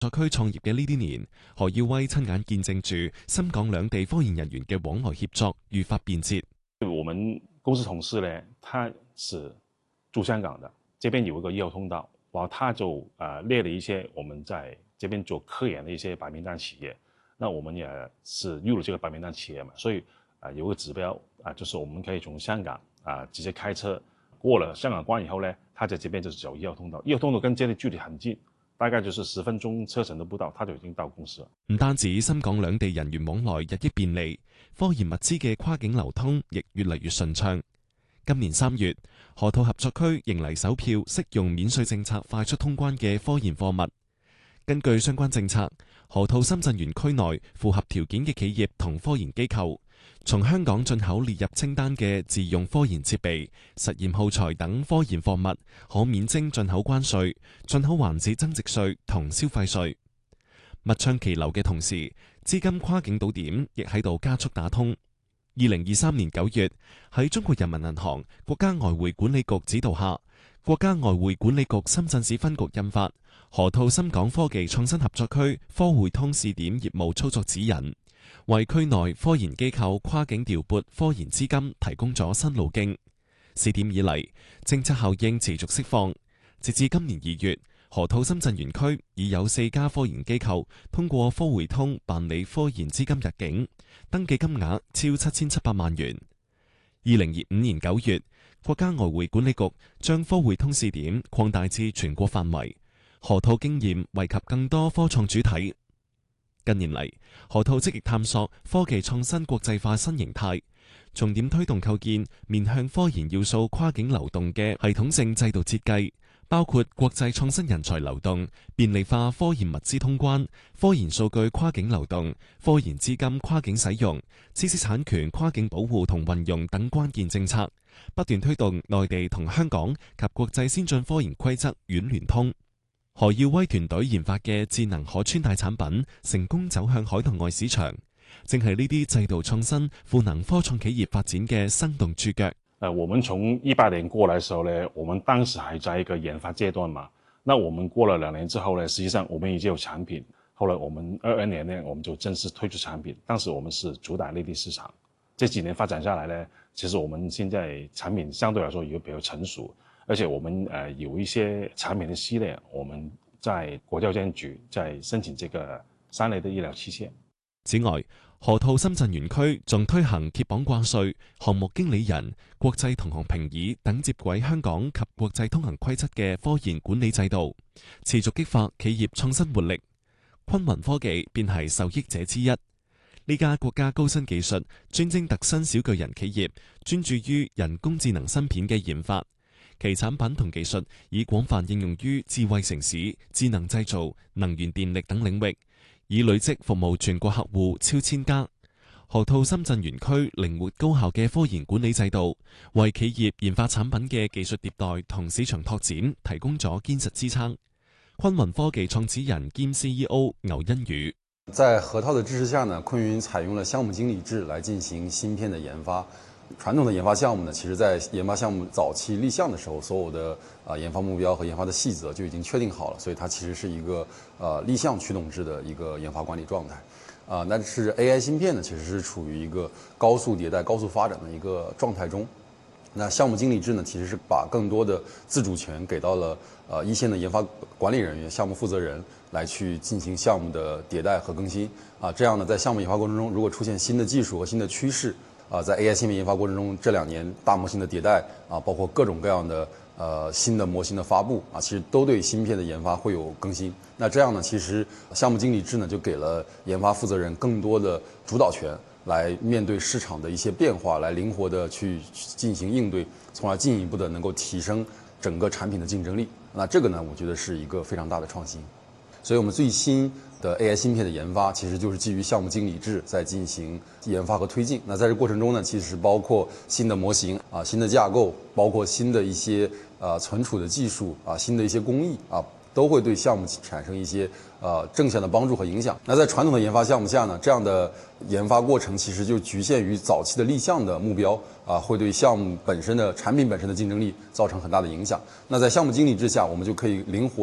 作區創業嘅呢啲年，何耀威親眼見證住深港兩地科研人員嘅往來協作愈發便捷。 我們公司同事呢，他是住香港的，這邊有一個醫藥通道，然後他就列了一些我們在這邊做科研的一些白名單企業，那我們也是入了這個白名單企業嘛，所以有個指標就是我們可以從香港直接開車過了香港關以後呢，他在這邊就是走醫藥通道，醫藥通道跟這裏距離很近。大概就是10分鐘車程都不到，他就已經到公司了。 唔單止深港兩地人員往來日益便利，科研物資嘅跨境流通亦越嚟越順暢。今年3月，河套合作區迎嚟首票適用免稅政策快速通關嘅科研貨物。根據相關政策，河套深圳園區內符合條件嘅企業同科研機構，從香港進口列入清單嘅自用科研設備、實驗耗材等科研貨物，可免徵進口關稅、進口環節增值稅同消費稅。物暢其流嘅同時，資金跨境到點亦喺度加速打通。2023年9月，喺中國人民銀行、國家外匯管理局指導下，國家外匯管理局深圳市分局印發《河套深港科技創新合作區科匯通試點業務操作指引》，為區內科研機構跨境調撥科研資金提供咗新路徑。試點以嚟，政策效應持續釋放。截至今年2月，河套深圳園區已有4家科研機構通過科匯通辦理科研資金入境，登記金額超7700萬元。2025年9月，國家外匯管理局將科匯通試點擴大至全國範圍，河套經驗惠及更多科創主體。近年嚟，河套積極探索科技創新國際化新形態，重點推動構建面向科研要素跨境流動嘅系統性制度設計，包括國際創新人才流動、便利化科研物資通關、科研數據跨境流動、科研資金跨境使用、知識產權跨境保護同運用等關鍵政策，不斷推動內地同香港及國際先進科研規則軟聯通。何耀威團隊研發嘅智能可穿戴產品成功走向海內外市場，正係呢啲制度創新賦能科創企業發展嘅生動注腳。 我們從18年過來的時候呢，我們當時還在一個研發階段嘛。那我們過了2年之後呢，實際上我們已經有產品。後來我們22年呢，我們就正式推出產品。當時我們是主打內地市場。這幾年發展下來呢，其實我們現在產品相對來說也比較成熟，而且我們有一些產品的系列，我們在國家藥監局在申請這個3類的醫療器械。 此外，河套深圳園區仲推行揭綁掛稅、項目經理人、國際同行評議等接軌香港及國際通行規則嘅科研管理制度，持續激發企業創新活力。昆侖科技便係受益者之一。呢家國家高新技術專精特新小巨人企業，專注於人工智能芯片嘅研發，其產品同技術已廣泛應用於智慧城市、智能製造、能源電力等領域，已累積服務全國客戶超1000家。河套深圳園區靈活高效嘅科研管理制度，為企業研發產品嘅技術迭代同市場拓展提供咗堅實支撐。昆侖科技創始人兼 CEO 牛恩宇： 在河套的支持下呢，昆侖採用了項目經理制來進行芯片的研發。傳統的研發項目呢，其實在研發項目早期立項的時候，所有的研發目標和研發的細則就已經確定好了，所以它其實是一個立項驅動制的一個研發管理狀態。但是 AI 芯片呢，其實是處於一個高速迭代、高速發展的一個狀態中。那項目經理制呢，其實是把更多的自主權給到了一線的研發管理人員、項目負責人來去進行項目的迭代和更新。這樣呢，在項目研發過程中，如果出現新的技術和新的趨勢，在 AI 芯片研發過程中，這2年大模型的迭代包括各種各樣的新的模型的發布其實都對芯片的研發會有更新。那這樣呢，其實項目經理制呢就給了研發負責人更多的主導權，來面對市場的一些變化，來靈活的去進行應對，從而進一步的能夠提升整個產品的競爭力。那這個呢，我覺得是一個非常大的創新。所以我們最新的 AI 芯片的研發，其實就是基於項目經理制在進行研發和推進。那在這過程中呢，其實包括新的模型新的架構，包括新的一些存儲的技術新的一些工藝都會對項目產生一些正向的幫助和影響。那在傳統的研發項目下呢，這樣的研發過程其實就局限於早期的立項的目標會對項目本身的產品本身的競爭力造成很大的影響。那在項目經理之下，我們就可以靈活的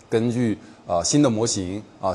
根据新的模型